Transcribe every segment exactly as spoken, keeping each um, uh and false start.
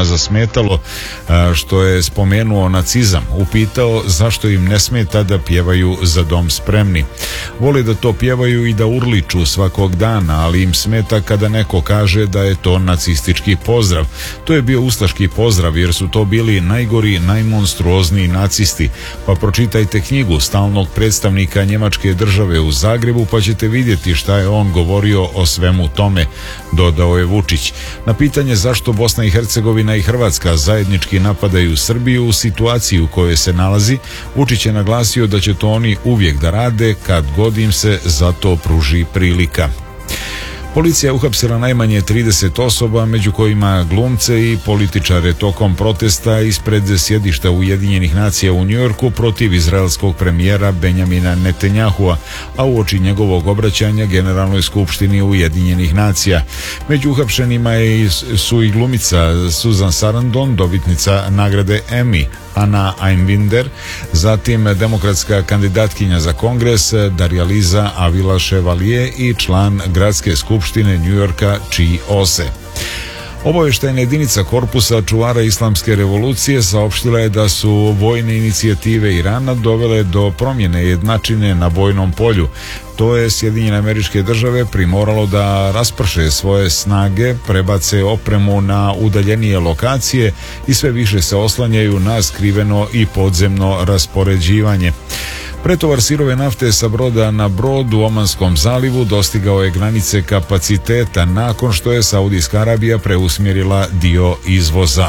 Hercegima zasmetalo što je spomenuo nacizam. Upitao zašto im ne smeta da pjevaju Za dom spremni. Vole da to pjevaju i da urliču svakog dana, ali im smeta kada neko kaže da je to nacistički pozdrav. To je bio ustaški pozdrav jer su to bili najgori, najmonstruozniji nacisti. Pa pročitajte knjigu stalnog predstavnika Njemačke države u Zagrebu pa ćete vidjeti šta je on govorio o svemu tome, dodao je Vučić. Na pitanje zašto Bosna i Hercegovina i Hrvatska zajednički napadaju Srbiju u situaciji u kojoj se nalazi, Vučić je naglasio da će to oni uvijek da rade kad god im se za to pruži prilika. Policija je uhapsila najmanje trideset osoba, među kojima glumce i političare tokom protesta ispred sjedišta Ujedinjenih nacija u Njujorku protiv izraelskog premijera Benjamina Netanjahua, a uoči njegovog obraćanja Generalnoj skupštini Ujedinjenih nacija. Među uhapšenima je, su i glumica Susan Sarandon, dobitnica nagrade Emmy, Ana Einbinder, zatim demokratska kandidatkinja za kongres Darjaliza Avila Chevalier i član gradske skupštine Njujorka Chi Ose. Obavještajna jedinica Korpusa čuvara islamske revolucije saopštila je da su vojne inicijative Irana dovele do promjene jednačine na vojnom polju. To je Sjedinjene Američke Države primoralo da rasprše svoje snage, prebace opremu na udaljenije lokacije i sve više se oslanjaju na skriveno i podzemno raspoređivanje. Pretovar sirove nafte sa broda na brod u Omanskom zalivu dostigao je granice kapaciteta nakon što je Saudijska Arabija preusmjerila dio izvoza.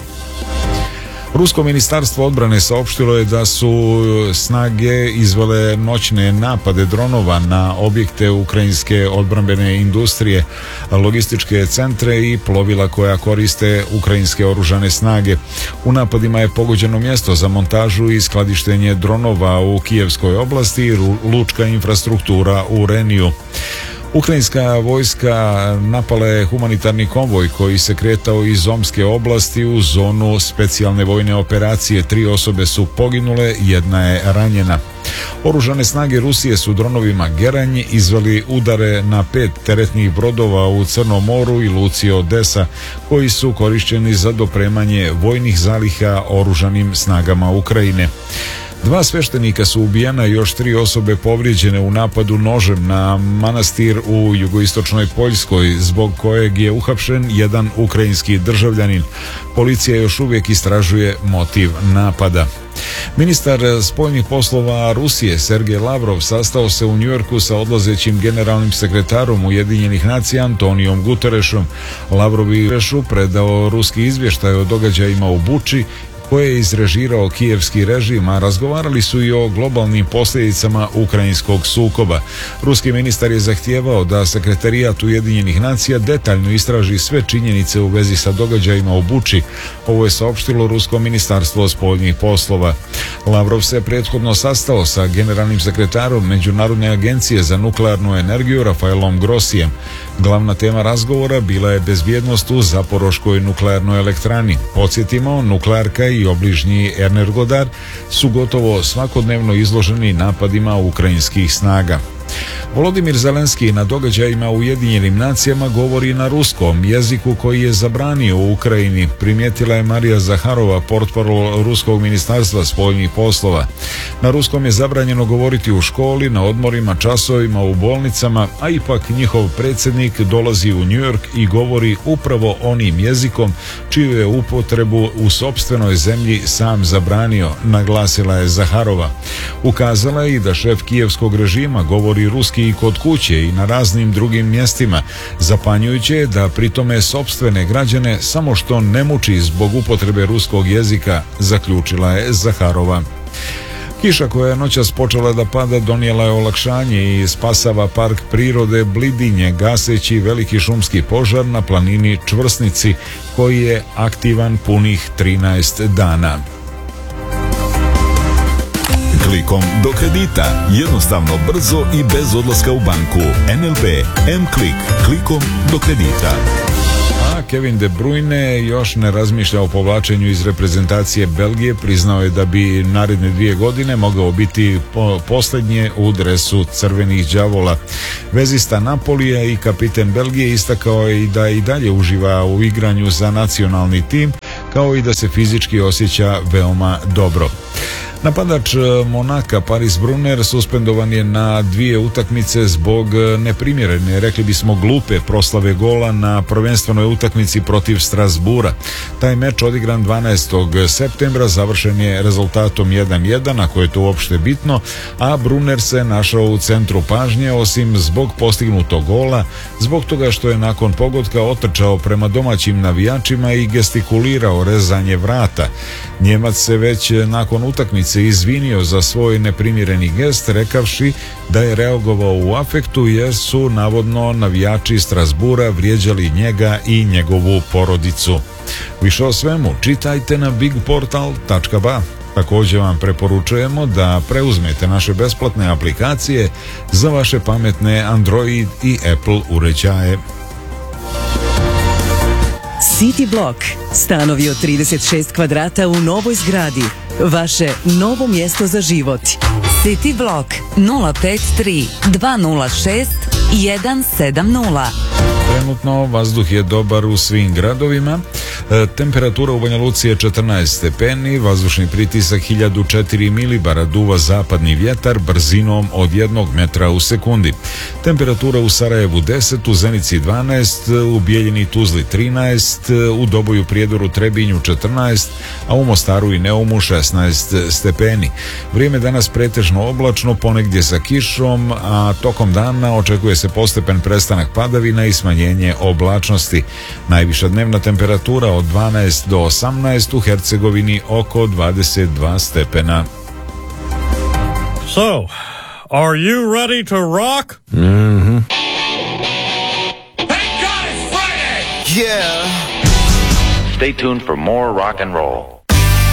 Rusko ministarstvo odbrane saopštilo je da su snage izvele noćne napade dronova na objekte ukrajinske odbrambene industrije, logističke centre i plovila koja koriste ukrajinske oružane snage. U napadima je pogođeno mjesto za montažu i skladištenje dronova u Kijevskoj oblasti i lučka infrastruktura u Reniju. Ukrajinska vojska napala je humanitarni konvoj koji se kretao iz Omske oblasti u zonu specijalne vojne operacije. Tri osobe su poginule, jedna je ranjena. Oružane snage Rusije su dronovima Geranj izveli udare na pet teretnih brodova u Crnom moru i luci Odesa, koji su korišćeni za dopremanje vojnih zaliha oružanim snagama Ukrajine. Dva sveštenika su ubijena i još tri osobe povrijeđene u napadu nožem na manastir u jugoistočnoj Poljskoj, zbog kojeg je uhapšen jedan ukrajinski državljanin. Policija još uvijek istražuje motiv napada. Ministar spoljnih poslova Rusije Sergej Lavrov sastao se u Njujorku sa odlazećim generalnim sekretarom Ujedinjenih nacija Antonijom Guterešom. Lavrov je predao ruski izvještaj o događajima u Buči koje je izrežirao kijevski režim, a razgovarali su i o globalnim posljedicama ukrajinskog sukoba. Ruski ministar je zahtijevao da sekretarijat Ujedinjenih nacija detaljno istraži sve činjenice u vezi sa događajima u Buči. Ovo je saopštilo Rusko ministarstvo spoljnih poslova. Lavrov se prethodno sastao sa generalnim sekretarom Međunarodne agencije za nuklearnu energiju Rafaelom Grossijem. Glavna tema razgovora bila je bezbjednost u Zaporoškoj nuklearnoj elektrani. Podsjetimo, nuklearka i obližnji Energodar su gotovo svakodnevno izloženi napadima ukrajinskih snaga. Volodimir Zelenski na događajima u Ujedinjenim nacijama govori na ruskom jeziku koji je zabranio u Ukrajini, primijetila je Marija Zaharova, portparol Ruskog ministarstva spoljnih poslova. Na ruskom je zabranjeno govoriti u školi, na odmorima, časovima, u bolnicama, a ipak njihov predsjednik dolazi u New York i govori upravo onim jezikom čiju je upotrebu u sopstvenoj zemlji sam zabranio, naglasila je Zaharova. Ukazala je i da šef kijevskog režima govori ruski i kod kuće i na raznim drugim mjestima. Zapanjujuće je da pritome sopstvene građane samo što ne muči zbog upotrebe ruskog jezika, zaključila je Zaharova. Kiša koja je noćas počela da pada donijela je olakšanje i spasava park prirode Blidinje, gaseći veliki šumski požar na planini Čvrsnici koji je aktivan punih trinaest dana. Klikom do kredita. Jednostavno, brzo i bez odlaska u banku. N L B M-Klik. Klikom do kredita. A Kevin De Bruyne još ne razmišlja o povlačenju iz reprezentacije Belgije. Priznao je da bi naredne dvije godine mogao biti po, posljednje u dresu crvenih đavola. Vezista Napolija i kapiten Belgije istakao je i da i dalje uživa u igranju za nacionalni tim kao i da se fizički osjeća veoma dobro. Napadač Monaka Paris Brunner suspendovan je na dvije utakmice zbog neprimjerene, rekli bismo glupe proslave gola na prvenstvenoj utakmici protiv Strasbura. Taj meč odigran dvanaestog septembra, završen je rezultatom jedan jedan, ako je to uopšte bitno, a Brunner se našao u centru pažnje, osim zbog postignutog gola, zbog toga što je nakon pogotka otrčao prema domaćim navijačima i gestikulirao rezanje vrata. Njemac se već nakon utakmice se izvinio za svoj neprimjereni gest, rekavši da je reagovao u afektu jer su navodno navijači Strasbura vrijeđali njega i njegovu porodicu. Više o svemu čitajte na big portal tačka ba. Također vam preporučujemo da preuzmete naše besplatne aplikacije za vaše pametne Android i Apple uređaje. City Block. Stanovi od trideset šest kvadrata u novoj zgradi. Vaše novo mjesto za život. City Block nula pet tri dva nula šest jedan sedam nula. Trenutno vazduh je dobar u svim gradovima. E, temperatura u Banja Luci je četrnaest stepeni, vazdušni pritisak hiljadu četiri milibara, duva zapadni vjetar brzinom od jednog metra u sekundi. Temperatura u Sarajevu deset, u Zenici dvanaest, u Bijeljini Tuzli trinaest, u Doboju Prijedoru Trebinju četrnaest, a u Mostaru i Neumu šesnaest stepeni. Vrijeme danas pretežno oblačno, ponegdje sa kišom, a tokom dana očekuje se postepen prestanak padavina i smanjenje oblačnosti. Najviša dnevna temperatura od dvanaest do osamnaest, u Hercegovini oko dvadeset dva stepena. So, are you ready to rock? Mm-hmm. Thank God it's Friday! Yeah. Stay tuned for more rock and roll.